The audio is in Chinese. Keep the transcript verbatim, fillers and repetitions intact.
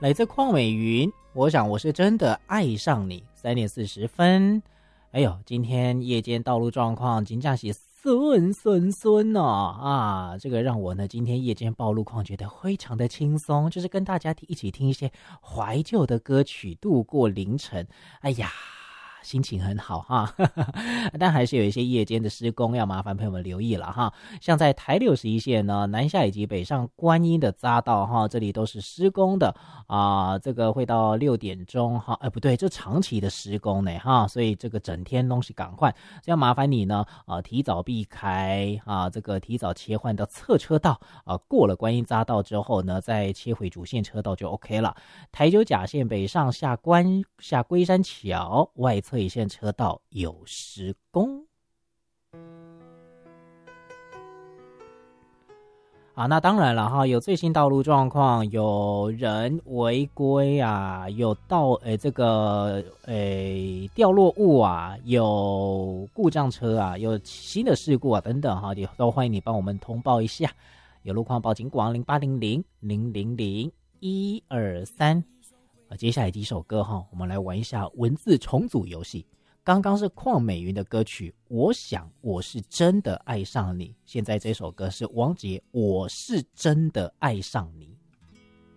来自邝美云，我想我是真的爱上你。三点四十分，哎呦，今天夜间道路状况真正是顺顺顺哦啊！这个让我呢今天夜间报路况觉得非常的轻松，就是跟大家一起听一些怀旧的歌曲，度过凌晨。哎呀，心情很好哈，但还是有一些夜间的施工要麻烦朋友们留意了哈。像在台六十一线呢，南下以及北上观音的匝道哈，这里都是施工的啊、呃，这个会到六点钟哈，哎不对，这长期的施工呢哈，所以这个整天东西赶快，这样麻烦你呢啊、呃，提早避开啊，这个提早切换到侧车道啊，过了观音匝道之后呢，再切回主线车道就 OK 了。台九甲线北上下关下龟山桥外侧一线车道有施工。啊，那当然了哈，有最新道路状况，有人违规啊，有道诶这个诶掉落物啊，有故障车啊，有新的事故啊等等哈，也都欢迎你帮我们通报一下。有路况报警广零八零零零零零一二三。啊，接下来几首歌哈，我们来玩一下文字重组游戏。刚刚是邝美云的歌曲《我想我是真的爱上你》，现在这首歌是王杰《我是真的爱上你》。